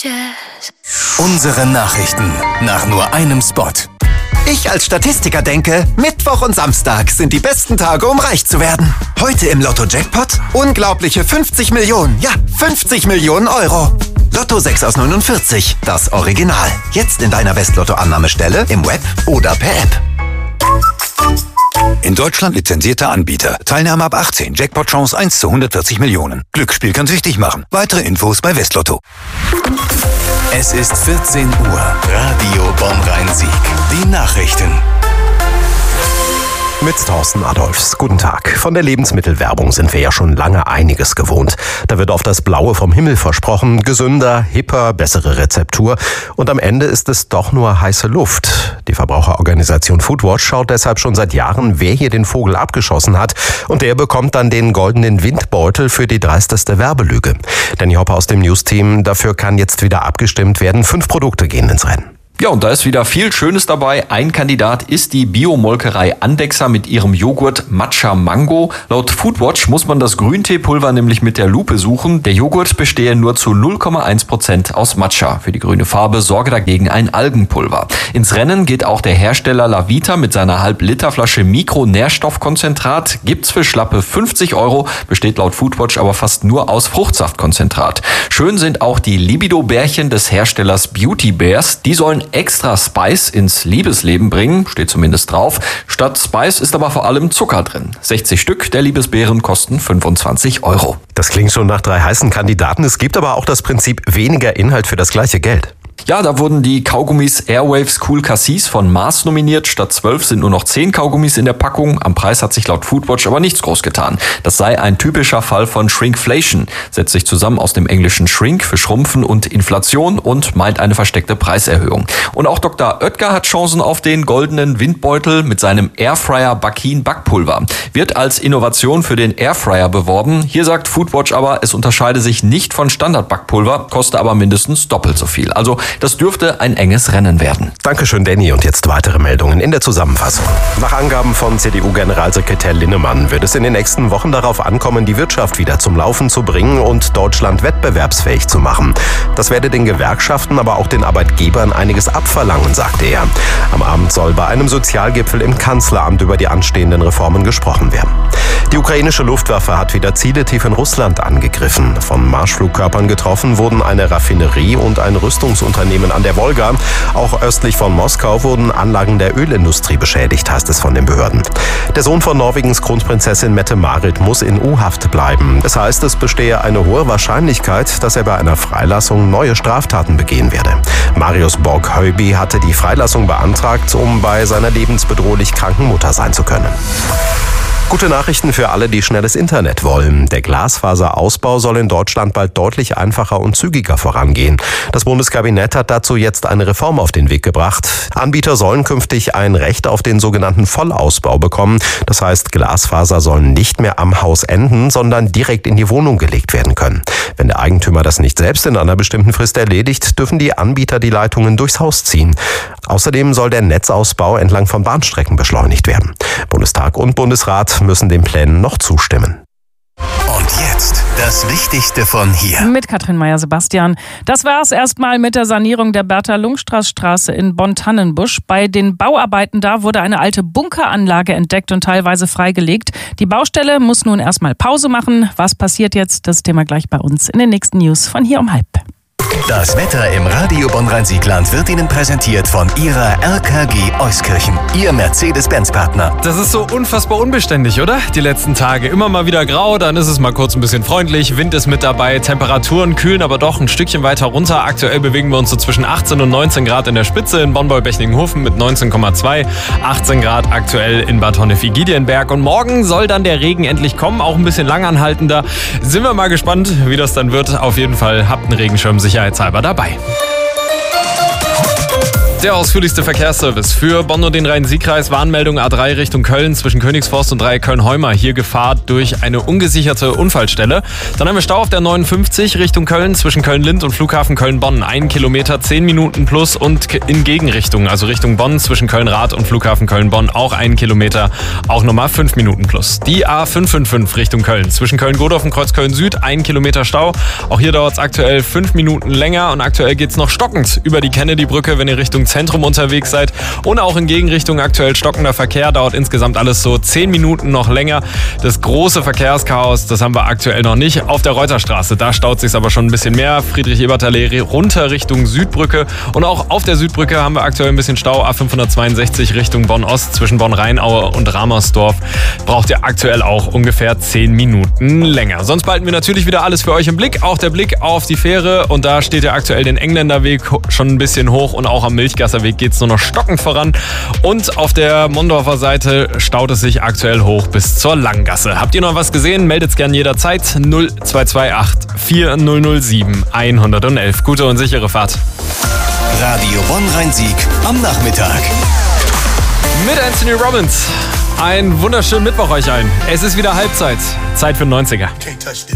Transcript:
Unsere Nachrichten nach nur einem Spot. Ich als Statistiker denke, Mittwoch und Samstag sind die besten Tage, um reich zu werden. Heute im Lotto-Jackpot unglaubliche 50 Millionen, ja 50 Millionen Euro. Lotto 6 aus 49, das Original. Jetzt in deiner Westlotto-Annahmestelle, im Web oder per App. In Deutschland lizenzierter Anbieter. Teilnahme ab 18. Jackpot-Chance 1 zu 140 Millionen. Glücksspiel kann süchtig machen. Weitere Infos bei Westlotto. Es ist 14 Uhr. Radio Bonn-Rhein-Sieg. Die Nachrichten. Mit Thorsten Adolfs. Guten Tag. Von der Lebensmittelwerbung sind wir ja schon lange einiges gewohnt. Da wird oft das Blaue vom Himmel versprochen. Gesünder, hipper, bessere Rezeptur. Und am Ende ist es doch nur heiße Luft. Die Verbraucherorganisation Foodwatch schaut deshalb schon seit Jahren, wer hier den Vogel abgeschossen hat. Und der bekommt dann den goldenen Windbeutel für die dreisteste Werbelüge. Danny Hopper aus dem News-Team. Dafür kann jetzt wieder abgestimmt werden. 5 Produkte gehen ins Rennen. Ja, und da ist wieder viel Schönes dabei. Ein Kandidat ist die Biomolkerei Andexer mit ihrem Joghurt Matcha Mango. Laut Foodwatch muss man das Grünteepulver nämlich mit der Lupe suchen. Der Joghurt bestehe nur zu 0,1% aus Matcha. Für die grüne Farbe sorge dagegen ein Algenpulver. Ins Rennen geht auch der Hersteller Lavita mit seiner Halb-Liter-Flasche Mikronährstoffkonzentrat. Gibt's für schlappe 50 €, besteht laut Foodwatch aber fast nur aus Fruchtsaftkonzentrat. Schön sind auch die Libido-Bärchen des Herstellers Beauty Bears. Die sollen extra Spice ins Liebesleben bringen, steht zumindest drauf. Statt Spice ist aber vor allem Zucker drin. 60 Stück der Liebesbeeren kosten 25 €. Das klingt schon nach 3 heißen Kandidaten. Es gibt aber auch das Prinzip weniger Inhalt für das gleiche Geld. Ja, da wurden die Kaugummis Airwaves Cool Cassis von Mars nominiert. Statt 12 sind nur noch 10 Kaugummis in der Packung. Am Preis hat sich laut Foodwatch aber nichts groß getan. Das sei ein typischer Fall von Shrinkflation. Setzt sich zusammen aus dem englischen Shrink für Schrumpfen und Inflation und meint eine versteckte Preiserhöhung. Und auch Dr. Oetker hat Chancen auf den goldenen Windbeutel mit seinem Airfryer Bakin Backpulver. Wird als Innovation für den Airfryer beworben. Hier sagt Foodwatch aber, es unterscheide sich nicht von Standard-Backpulver, koste aber mindestens doppelt so viel. Also das dürfte ein enges Rennen werden. Dankeschön, Danny. Und jetzt weitere Meldungen in der Zusammenfassung. Nach Angaben von CDU-Generalsekretär Linnemann wird es in den nächsten Wochen darauf ankommen, die Wirtschaft wieder zum Laufen zu bringen und Deutschland wettbewerbsfähig zu machen. Das werde den Gewerkschaften, aber auch den Arbeitgebern einiges abverlangen, sagte er. Am Abend soll bei einem Sozialgipfel im Kanzleramt über die anstehenden Reformen gesprochen werden. Die ukrainische Luftwaffe hat wieder Ziele tief in Russland angegriffen. Von Marschflugkörpern getroffen wurden eine Raffinerie und ein Rüstungsunternehmen an der Wolga. Auch östlich von Moskau wurden Anlagen der Ölindustrie beschädigt, heißt es von den Behörden. Der Sohn von Norwegens Kronprinzessin Mette-Marit muss in U-Haft bleiben. Das heißt, es bestehe eine hohe Wahrscheinlichkeit, dass er bei einer Freilassung neue Straftaten begehen werde. Marius Borg-Heuby hatte die Freilassung beantragt, um bei seiner lebensbedrohlich kranken Mutter sein zu können. Gute Nachrichten für alle, die schnelles Internet wollen. Der Glasfaserausbau soll in Deutschland bald deutlich einfacher und zügiger vorangehen. Das Bundeskabinett hat dazu jetzt eine Reform auf den Weg gebracht. Anbieter sollen künftig ein Recht auf den sogenannten Vollausbau bekommen. Das heißt, Glasfaser sollen nicht mehr am Haus enden, sondern direkt in die Wohnung gelegt werden können. Wenn der Eigentümer das nicht selbst in einer bestimmten Frist erledigt, dürfen die Anbieter die Leitungen durchs Haus ziehen. Außerdem soll der Netzausbau entlang von Bahnstrecken beschleunigt werden. Bundestag und Bundesrat müssen den Plänen noch zustimmen. Und jetzt das Wichtigste von hier. Mit Katrin Meyer-Sebastian. Das war's erstmal mit der Sanierung der Bertha-Lungstraß-Straße in Bonn-Tannenbusch. Bei den Bauarbeiten da wurde eine alte Bunkeranlage entdeckt und teilweise freigelegt. Die Baustelle muss nun erstmal Pause machen. Was passiert jetzt? Das Thema gleich bei uns in den nächsten News von hier um 12:30. Das Wetter im Radio Bonn-Rhein-Sieg-Land wird Ihnen präsentiert von Ihrer RKG Euskirchen, Ihr Mercedes-Benz-Partner. Das ist so unfassbar unbeständig, oder? Die letzten Tage. Immer mal wieder grau, dann ist es mal kurz ein bisschen freundlich, Wind ist mit dabei, Temperaturen kühlen aber doch ein Stückchen weiter runter. Aktuell bewegen wir uns so zwischen 18 und 19 Grad in der Spitze in Bonn-Bechningen-Hofen mit 19,2, 18 Grad aktuell in Bad Honnef-Giedienberg. Und morgen soll dann der Regen endlich kommen, auch ein bisschen langanhaltender. Sind wir mal gespannt, wie das dann wird. Auf jeden Fall habt einen Regenschirm sicherheitshalber dabei. Der ausführlichste Verkehrsservice für Bonn und den Rhein-Sieg-Kreis. Warnmeldung A3 Richtung Köln zwischen Königsforst und Dreieck Köln-Heumer. Hier Gefahr durch eine ungesicherte Unfallstelle. Dann haben wir Stau auf der 59 Richtung Köln zwischen Köln-Lind und Flughafen Köln-Bonn. 1 Kilometer, 10 Minuten plus und in Gegenrichtung, also Richtung Bonn zwischen Köln-Rath und Flughafen Köln-Bonn auch 1 Kilometer, auch nochmal 5 Minuten plus. Die A555 Richtung Köln zwischen Köln-Godorf und Kreuz Köln-Süd. 1 Kilometer Stau. Auch hier dauert es aktuell 5 Minuten länger und aktuell geht es noch stockend über die Kennedy-Brücke, wenn ihr Richtung Zentrum unterwegs seid. Und auch in Gegenrichtung aktuell stockender Verkehr, dauert insgesamt alles so 10 Minuten noch länger. Das große Verkehrschaos, das haben wir aktuell noch nicht. Auf der Reuterstraße, da staut sich aber schon ein bisschen mehr. Friedrich-Ebert-Allee runter Richtung Südbrücke. Und auch auf der Südbrücke haben wir aktuell ein bisschen Stau. A562 Richtung Bonn-Ost zwischen Bonn-Rheinaue und Ramersdorf. Braucht ihr aktuell auch ungefähr 10 Minuten länger. Sonst behalten wir natürlich wieder alles für euch im Blick. Auch der Blick auf die Fähre. Und da steht ja aktuell den Engländerweg schon ein bisschen hoch. Und auch am Milchgasserweg geht es nur noch stockend voran. Und auf der Mondorfer Seite staut es sich aktuell hoch bis zur Langgasse. Habt ihr noch was gesehen? Meldet's gern jederzeit. 0228 4007 111. Gute und sichere Fahrt. Radio Bonn-Rhein-Sieg am Nachmittag. Mit Anthony Robbins. Einen wunderschönen Mittwoch euch allen. Es ist wieder Halbzeit. Zeit für 90er.